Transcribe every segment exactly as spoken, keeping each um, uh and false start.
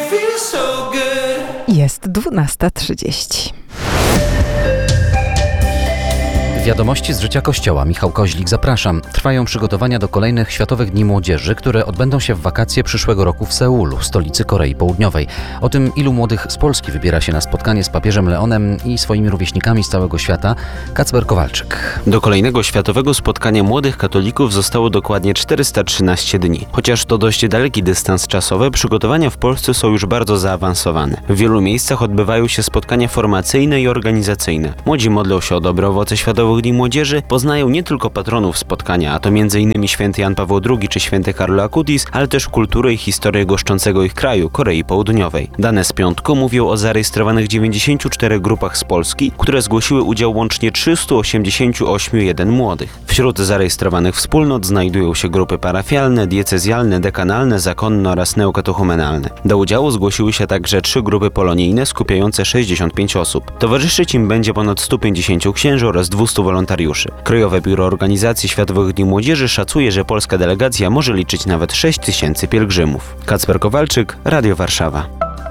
Jest dwunasta trzydzieści. Wiadomości z życia Kościoła. Michał Koźlik, zapraszam. Trwają przygotowania do kolejnych Światowych Dni Młodzieży, które odbędą się w wakacje przyszłego roku w Seulu, stolicy Korei Południowej. O tym, ilu młodych z Polski wybiera się na spotkanie z papieżem Leonem i swoimi rówieśnikami z całego świata, Kacper Kowalczyk. Do kolejnego światowego spotkania młodych katolików zostało dokładnie czterysta trzynaście dni. Chociaż to dość daleki dystans czasowy, przygotowania w Polsce są już bardzo zaawansowane. W wielu miejscach odbywają się spotkania formacyjne i organizacyjne. Młodzi modlą się o dobre owoce Światowych Dni Młodzieży, poznają nie tylko patronów spotkania, a to między innymi święty Jan Paweł drugi czy święty Karol Acutis, ale też kulturę i historię goszczącego ich kraju, Korei Południowej. Dane z piątku mówią o zarejestrowanych dziewięćdziesięciu czterech grupach z Polski, które zgłosiły udział łącznie trzysta osiemdziesiąt osiem jeden młodych. Wśród zarejestrowanych wspólnot znajdują się grupy parafialne, diecezjalne, dekanalne, zakonne oraz neokatechumenalne. Do udziału zgłosiły się także trzy grupy polonijne skupiające sześćdziesiąt pięć osób. Towarzyszyć im będzie ponad stu pięćdziesięciu księży oraz dwustu wolontariuszy. Krajowe Biuro Organizacji Światowych Dni Młodzieży szacuje, że polska delegacja może liczyć nawet sześć tysięcy pielgrzymów. Kacper Kowalczyk, Radio Warszawa.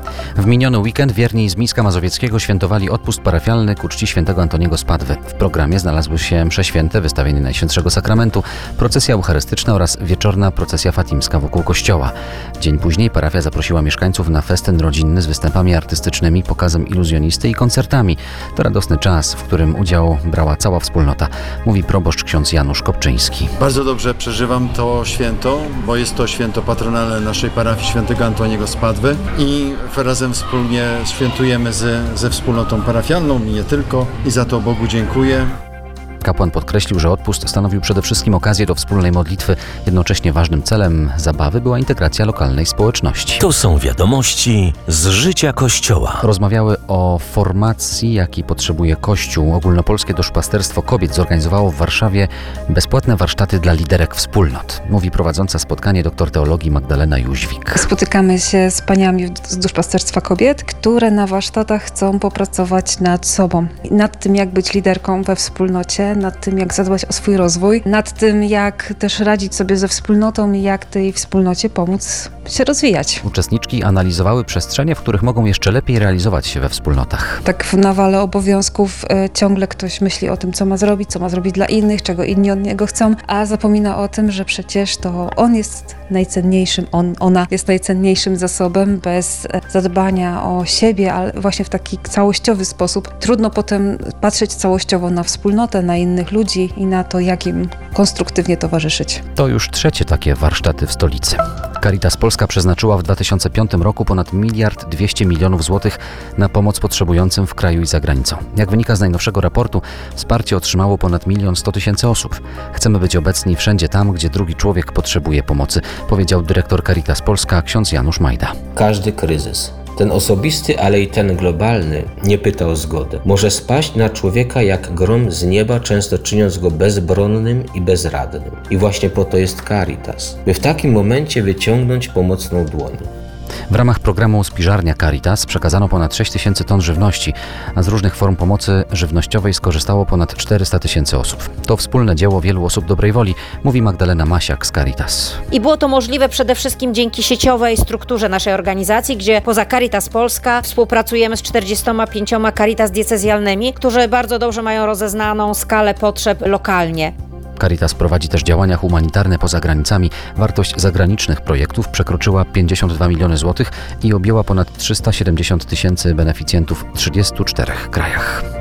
W miniony weekend wierni z Mińska Mazowieckiego świętowali odpust parafialny ku czci świętego Antoniego z Padwy. W programie znalazły się msze święte, wystawienie Najświętszego Sakramentu, procesja eucharystyczna oraz wieczorna procesja fatimska wokół kościoła. Dzień później parafia zaprosiła mieszkańców na festyn rodzinny z występami artystycznymi, pokazem iluzjonisty i koncertami. To radosny czas, w którym udział brała cała wspólnota, mówi proboszcz ksiądz Janusz Kopczyński. Bardzo dobrze przeżywam to święto, bo jest to święto patronalne naszej parafii świętego Antoniego z Padwy i razem wspólnie świętujemy ze, ze wspólnotą parafialną i nie tylko, i za to Bogu dziękuję. Kapłan podkreślił, że odpust stanowił przede wszystkim okazję do wspólnej modlitwy. Jednocześnie ważnym celem zabawy była integracja lokalnej społeczności. To są wiadomości z życia Kościoła. Rozmawiały o formacji, jakiej potrzebuje Kościół. Ogólnopolskie Duszpasterstwo Kobiet zorganizowało w Warszawie bezpłatne warsztaty dla liderek wspólnot. Mówi prowadząca spotkanie doktor teologii Magdalena Jóźwik. Spotykamy się z paniami z Duszpasterstwa Kobiet, które na warsztatach chcą popracować nad sobą. Nad tym, jak być liderką we wspólnocie, nad tym, jak zadbać o swój rozwój, nad tym, jak też radzić sobie ze wspólnotą i jak tej wspólnocie pomóc się rozwijać. Uczestniczki analizowały przestrzenie, w których mogą jeszcze lepiej realizować się we wspólnotach. Tak w nawale obowiązków y, ciągle ktoś myśli o tym, co ma zrobić, co ma zrobić dla innych, czego inni od niego chcą, a zapomina o tym, że przecież to on jest najcenniejszym, on, ona jest najcenniejszym zasobem. Bez zadbania o siebie, ale właśnie w taki całościowy sposób trudno potem patrzeć całościowo na wspólnotę, na innych ludzi i na to, jak im konstruktywnie towarzyszyć. To już trzecie takie warsztaty w stolicy. Caritas Polska przeznaczyła w dwa tysiące piątym roku ponad miliard dwieście milionów złotych na pomoc potrzebującym w kraju i za granicą. Jak wynika z najnowszego raportu, wsparcie otrzymało ponad milion sto tysięcy osób. Chcemy być obecni wszędzie tam, gdzie drugi człowiek potrzebuje pomocy, powiedział dyrektor Caritas Polska ksiądz Janusz Majda. Każdy kryzys, ten osobisty, ale i ten globalny, nie pyta o zgodę. Może spaść na człowieka jak grom z nieba, często czyniąc go bezbronnym i bezradnym. I właśnie po to jest Caritas, by w takim momencie wyciągnąć pomocną dłoń. W ramach programu Spiżarnia Caritas przekazano ponad sześć tysięcy ton żywności, a z różnych form pomocy żywnościowej skorzystało ponad czterysta tysięcy osób. To wspólne dzieło wielu osób dobrej woli, mówi Magdalena Masiak z Caritas. I było to możliwe przede wszystkim dzięki sieciowej strukturze naszej organizacji, gdzie poza Caritas Polska współpracujemy z czterdziestoma pięcioma Caritas diecezjalnymi, którzy bardzo dobrze mają rozeznaną skalę potrzeb lokalnie. Caritas prowadzi też działania humanitarne poza granicami. Wartość zagranicznych projektów przekroczyła pięćdziesiąt dwa miliony złotych i objęła ponad trzysta siedemdziesiąt tysięcy beneficjentów w trzydziestu czterech krajach.